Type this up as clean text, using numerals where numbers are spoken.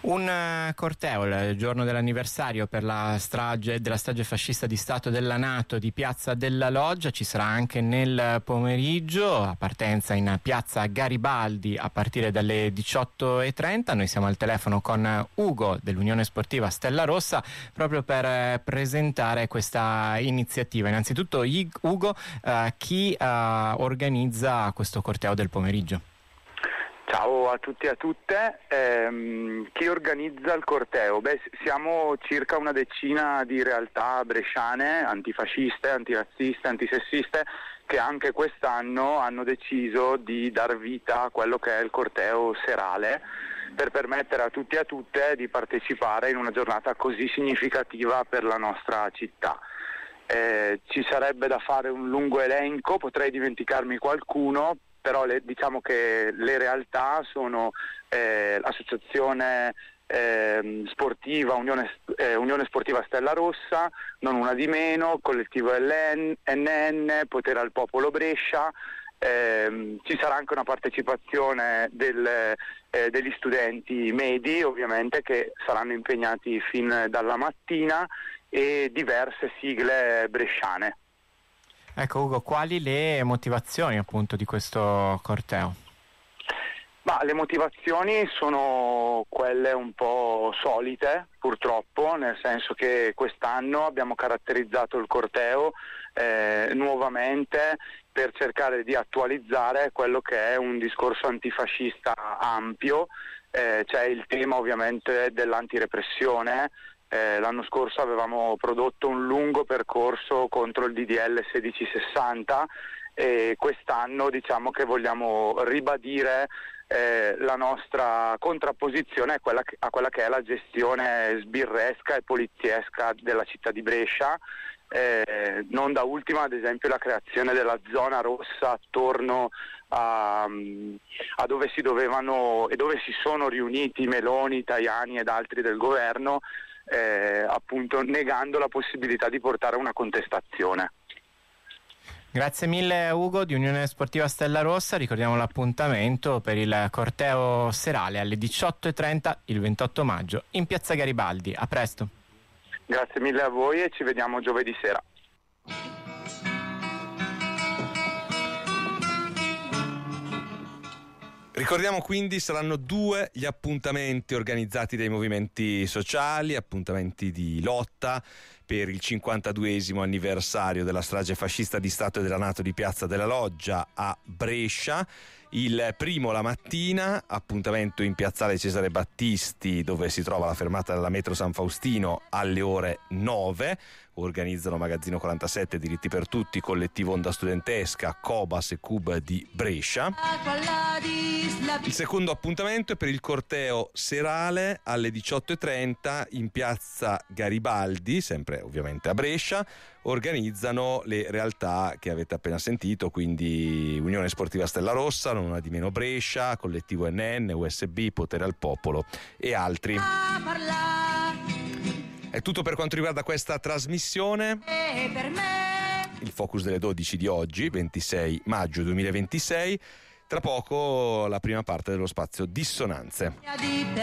Un corteo il giorno dell'anniversario per della strage fascista di Stato della NATO di Piazza della Loggia. Ci sarà anche nel pomeriggio, a partenza in Piazza Garibaldi a partire dalle 18:30. Noi siamo al telefono con Ugo dell'Unione Sportiva Stella Rossa proprio per presentare questa iniziativa. Innanzitutto, Ugo, chi organizza questo corteo del pomeriggio? Ciao a tutti e a tutte. Chi organizza il corteo? Siamo circa una decina di realtà bresciane, antifasciste, antirazziste, antisessiste, che anche quest'anno hanno deciso di dar vita a quello che è il corteo serale, per permettere a tutti e a tutte di partecipare in una giornata così significativa per la nostra città. Ci sarebbe da fare un lungo elenco, potrei dimenticarmi qualcuno, però diciamo che le realtà sono l'associazione sportiva Unione Sportiva Stella Rossa, non una di meno, collettivo NN, Potere al Popolo Brescia. Ci sarà anche una partecipazione degli studenti medi, ovviamente, che saranno impegnati fin dalla mattina, e diverse sigle bresciane. Ecco, Ugo, quali le motivazioni appunto di questo corteo? Le motivazioni sono quelle un po' solite, purtroppo, nel senso che quest'anno abbiamo caratterizzato il corteo nuovamente per cercare di attualizzare quello che è un discorso antifascista ampio. C'è il tema ovviamente dell'antirepressione. L'anno scorso avevamo prodotto un lungo percorso contro il DDL 1660 e quest'anno diciamo che vogliamo ribadire la nostra contrapposizione a quella che è la gestione sbirresca e poliziesca della città di Brescia. Non da ultima, ad esempio, la creazione della zona rossa attorno a dove si dovevano e dove si sono riuniti Meloni, Tajani ed altri del governo, appunto negando la possibilità di portare una contestazione. Grazie mille, Ugo di Unione Sportiva Stella Rossa. Ricordiamo l'appuntamento per il corteo serale alle 18:30 il 28 maggio in Piazza Garibaldi. A presto. Grazie mille a voi e ci vediamo giovedì sera. Ricordiamo quindi saranno 2 gli appuntamenti organizzati dai movimenti sociali, appuntamenti di lotta per il 52esimo anniversario della strage fascista di Stato della NATO di Piazza della Loggia a Brescia. Il primo la mattina, appuntamento in piazzale Cesare Battisti, dove si trova la fermata della metro San Faustino, alle ore 9. Organizzano Magazzino 47, Diritti per Tutti, Collettivo Onda Studentesca, Cobas e Cub di Brescia. Il secondo appuntamento è per il corteo serale alle 18:30 in Piazza Garibaldi, sempre ovviamente a Brescia. Organizzano le realtà che avete appena sentito, quindi Unione Sportiva Stella Rossa, non una di meno Brescia, Collettivo NN, USB, Potere al Popolo e altri. È tutto per quanto riguarda questa trasmissione. Il focus delle 12 di oggi, 26 maggio 2026. Tra poco la prima parte dello spazio Dissonanze.